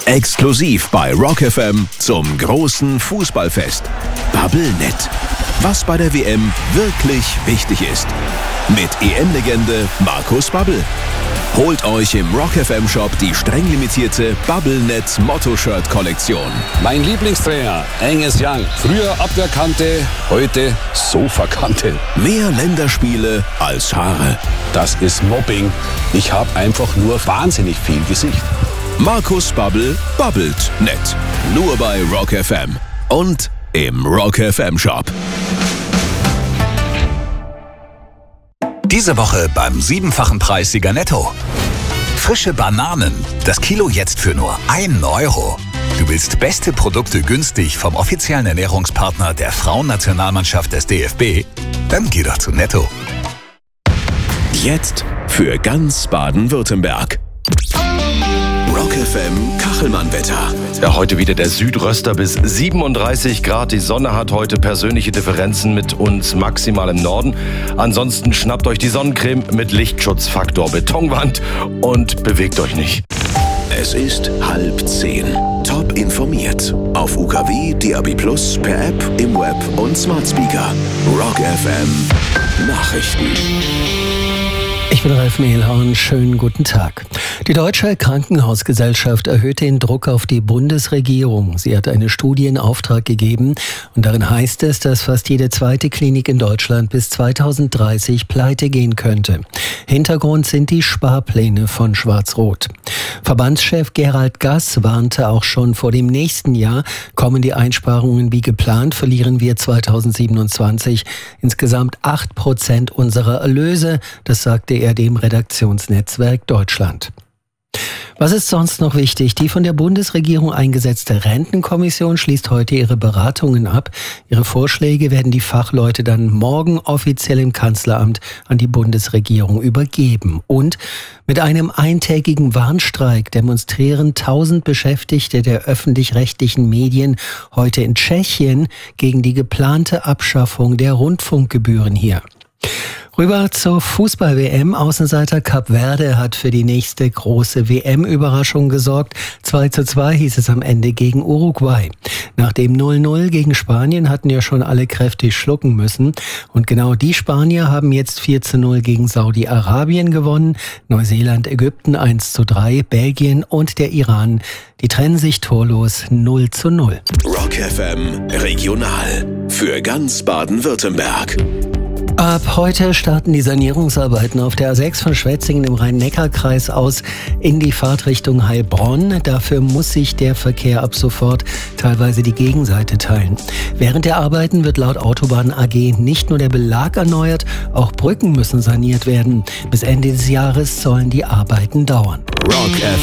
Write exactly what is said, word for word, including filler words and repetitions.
Exklusiv bei Rock F M zum großen Fußballfest. Bubblenet. Was bei der W M wirklich wichtig ist. Mit E M-Legende Markus Babbel. Holt euch im Rock F M Shop die streng limitierte Bubblenet Motto-Shirt-Kollektion. Mein Lieblingstrainer, Angus Young. Früher Abwehrkante, heute Sofakante. Mehr Länderspiele als Haare. Das ist Mobbing. Ich habe einfach nur wahnsinnig viel Gesicht. Markus Babbel babbelt nett. Nur bei Rock F M und im Rock F M Shop. Diese Woche beim siebenfachen Preissieger Netto. Frische Bananen. Das Kilo jetzt für nur einen Euro. Du willst beste Produkte günstig vom offiziellen Ernährungspartner der Frauennationalmannschaft des D F B? Dann geh doch zu Netto. Jetzt für ganz Baden-Württemberg. Rock F M Kachelmann-Wetter. Ja, heute wieder der Südröster bis siebenunddreißig Grad. Die Sonne hat heute persönliche Differenzen mit uns maximal im Norden. Ansonsten schnappt euch die Sonnencreme mit Lichtschutzfaktor Betonwand und bewegt euch nicht. Es ist halb zehn. Top informiert. Auf U K W, D A B plus, per App, im Web und Smart Speaker. Rock F M Nachrichten. Ich bin Ralf Mehlhorn, schönen guten Tag. Die Deutsche Krankenhausgesellschaft erhöht den Druck auf die Bundesregierung. Sie hat eine Studie in Auftrag gegeben und darin heißt es, dass fast jede zweite Klinik in Deutschland bis zweitausenddreißig pleite gehen könnte. Hintergrund sind die Sparpläne von Schwarz-Rot. Verbandschef Gerald Gass warnte auch schon vor dem nächsten Jahr, kommen die Einsparungen wie geplant, verlieren wir zweitausendsiebenundzwanzig insgesamt acht Prozent unserer Erlöse. Das sagte er dem Redaktionsnetzwerk Deutschland. Was ist sonst noch wichtig? Die von der Bundesregierung eingesetzte Rentenkommission schließt heute ihre Beratungen ab. Ihre Vorschläge werden die Fachleute dann morgen offiziell im Kanzleramt an die Bundesregierung übergeben. Und mit einem eintägigen Warnstreik demonstrieren tausend Beschäftigte der öffentlich-rechtlichen Medien heute in Tschechien gegen die geplante Abschaffung der Rundfunkgebühren hier. Rüber zur Fußball-W M. Außenseiter Kap Verde hat für die nächste große W M-Überraschung gesorgt. zwei zu zwei hieß es am Ende gegen Uruguay. Nach dem null null gegen Spanien hatten ja schon alle kräftig schlucken müssen. Und genau die Spanier haben jetzt vier zu null gegen Saudi-Arabien gewonnen. Neuseeland, Ägypten eins zu drei, Belgien und der Iran, die trennen sich torlos null zu null. Rock F M Regional für ganz Baden-Württemberg. Ab heute starten die Sanierungsarbeiten auf der A sechs von Schwetzingen im Rhein-Neckar-Kreis aus in die Fahrtrichtung Heilbronn. Dafür muss sich der Verkehr ab sofort teilweise die Gegenseite teilen. Während der Arbeiten wird laut Autobahn A G nicht nur der Belag erneuert, auch Brücken müssen saniert werden. Bis Ende des Jahres sollen die Arbeiten dauern. Rock F M